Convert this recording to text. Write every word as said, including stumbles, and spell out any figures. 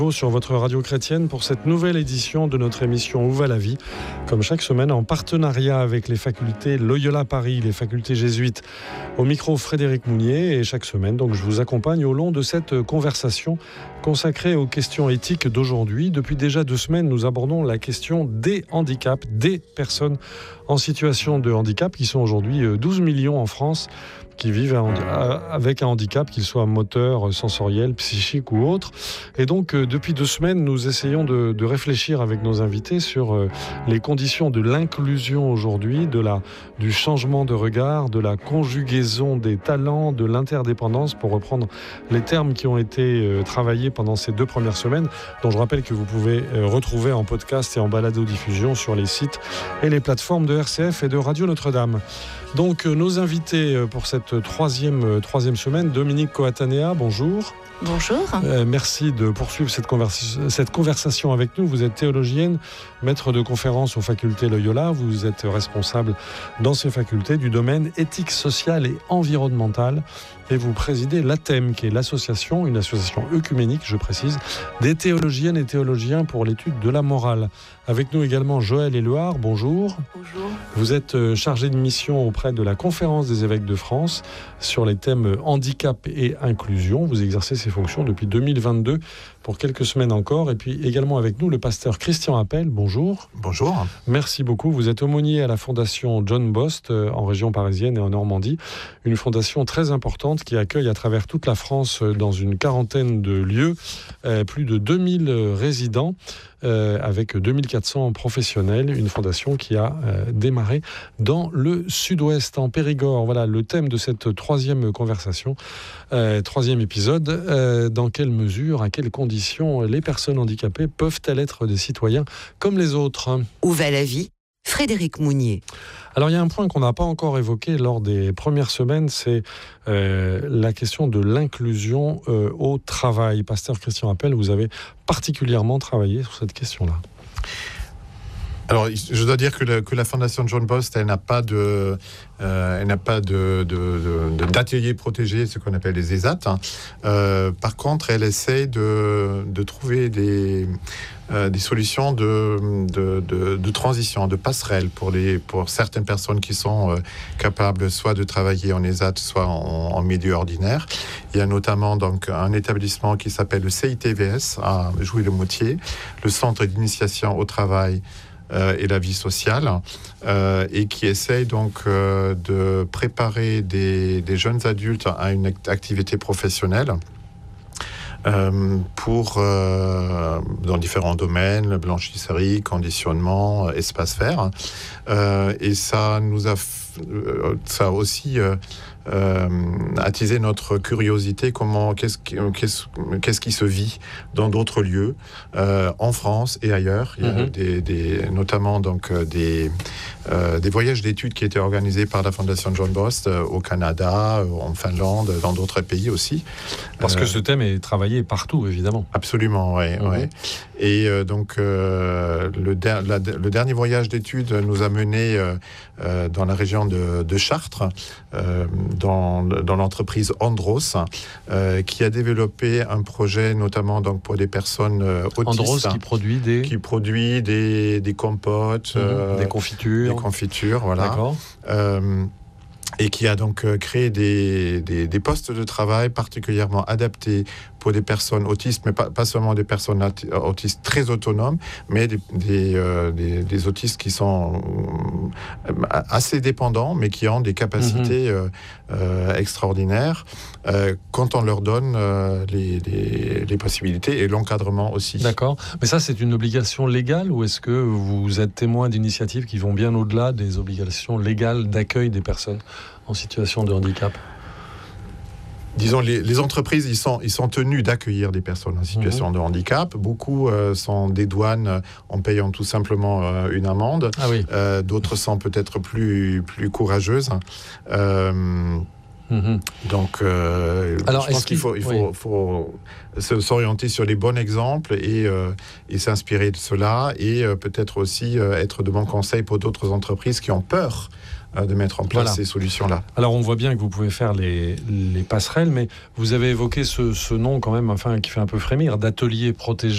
Sur votre radio chrétienne pour cette nouvelle édition de notre émission Où va la vie, comme chaque semaine en partenariat avec les facultés Loyola Paris, les facultés jésuites. Au micro Frédéric Mounier, et chaque semaine donc je vous accompagne au long de cette conversation consacrée aux questions éthiques d'aujourd'hui. Depuis déjà deux semaines, nous abordons la question des handicaps, des personnes en situation de handicap, qui sont aujourd'hui douze millions en France, qui vivent avec un handicap, qu'il soit moteur, sensoriel, psychique ou autre. Et donc, euh, depuis deux semaines, nous essayons de, de réfléchir avec nos invités sur euh, les conditions de l'inclusion aujourd'hui, de la, du changement de regard, de la conjugaison des talents, de l'interdépendance, pour reprendre les termes qui ont été euh, travaillés pendant ces deux premières semaines, dont je rappelle que vous pouvez euh, retrouver en podcast et en balado-diffusion sur les sites et les plateformes de R C F et de Radio Notre-Dame. Donc, euh, nos invités euh, pour cette troisième, euh, troisième semaine, Dominique Coatanea, bonjour. Bonjour. Euh, merci de poursuivre cette, conversa- cette conversation avec nous. Vous êtes théologienne, maître de conférences aux facultés Loyola. Vous êtes responsable dans ces facultés du domaine éthique, sociale et environnementale. Et vous présidez l'A T E M, qui est l'association, une association œcuménique, je précise, des théologiennes et théologiens pour l'étude de la morale. Avec nous également Joël Éluard, bonjour. Bonjour. Vous êtes chargé de mission auprès de la Conférence des évêques de France sur les thèmes handicap et inclusion. Vous exercez ces fonctions depuis deux mille vingt-deux pour quelques semaines encore. Et puis également avec nous le pasteur Christian Appel, bonjour. Bonjour. Merci beaucoup. Vous êt aumônier à la fondation John Bost en région parisienne et en Normandie. Une fondation très importante qui accueille à travers toute la France dans une quarantaine de lieux euh, plus de deux mille résidents. Euh, avec deux mille quatre cents professionnels, une fondation qui a euh, démarré dans le sud-ouest, en Périgord. Voilà le thème de cette troisième conversation, euh, troisième épisode. Euh, dans quelle mesure, à quelles conditions les personnes handicapées peuvent-elles être des citoyens comme les autres ? Où va la vie ? Frédéric Mounier. Alors, il y a un point qu'on n'a pas encore évoqué lors des premières semaines, c'est euh, la question de l'inclusion euh, au travail. Pasteur Christian Appel, vous avez particulièrement travaillé sur cette question-là. Alors, je dois dire que, le, que la Fondation John Bost, elle n'a pas de, euh, elle n'a pas de, de, de, d'atelier protégé, ce qu'on appelle les E S A T. Hein. Euh, par contre, elle essaye de, de trouver des, euh, des solutions de, de, de, de transition, de passerelle pour, les, pour certaines personnes qui sont euh, capables soit de travailler en E S A T, soit en, en milieu ordinaire. Il y a notamment donc, un établissement qui s'appelle le C I T V S à Jouy-le-Moutier, le Centre d'initiation au travail Euh, et la vie sociale, euh, et qui essaye donc euh, de préparer des, des jeunes adultes à une activité professionnelle euh, pour euh, dans différents domaines, blanchisserie, conditionnement, espace vert, euh, et ça nous a ça a aussi euh, euh, attisé notre curiosité. Comment, qu'est-ce qui, qu'est-ce, qu'est-ce qui se vit dans d'autres lieux, euh, en France et ailleurs. Il y a mm-hmm. des, des, notamment donc des, euh, des voyages d'études qui étaient organisés par la Fondation John Bost euh, au Canada, en Finlande, dans d'autres pays aussi. Parce euh, que ce thème est travaillé partout, évidemment. Absolument, oui. Mm-hmm. Ouais. Et euh, donc euh, le, der- la, le dernier voyage d'études nous a menés euh, euh, dans la région de, de Chartres, euh, dans, dans l'entreprise Andros, euh, qui a développé un projet notamment donc, pour des personnes euh, autistes. Andros qui produit des... Qui produit des, des compotes. Mmh, euh, des confitures. Des confitures, voilà. D'accord. Euh, et qui a donc créé des, des, des postes de travail particulièrement adaptés pour des personnes autistes, mais pas, pas seulement des personnes autistes très autonomes, mais des, des, euh, des, des autistes qui sont euh, assez dépendants, mais qui ont des capacités mmh. euh, euh, extraordinaires, euh, quand on leur donne euh, les, les, les possibilités et l'encadrement aussi. D'accord. Mais ça, c'est une obligation légale, ou est-ce que vous êtes témoin d'initiatives qui vont bien au-delà des obligations légales d'accueil des personnes en situation de handicap ? Disons, les, les entreprises, ils sont, ils sont tenus d'accueillir des personnes en situation mmh. de handicap. Beaucoup euh, sont des douanes en payant tout simplement euh, une amende. Ah oui. Euh, d'autres sont peut-être plus, plus courageuses. Euh, mmh. Donc, euh, Alors, je pense qu'il faut, il faut, oui. faut s'orienter sur les bons exemples et, euh, et s'inspirer de cela. Et euh, peut-être aussi euh, être de bons conseils pour d'autres entreprises qui ont peur de mettre en place voilà. ces solutions-là. Alors, on voit bien que vous pouvez faire les, les passerelles, mais vous avez évoqué ce, ce nom quand même, enfin, qui fait un peu frémir, d'atelier protégé.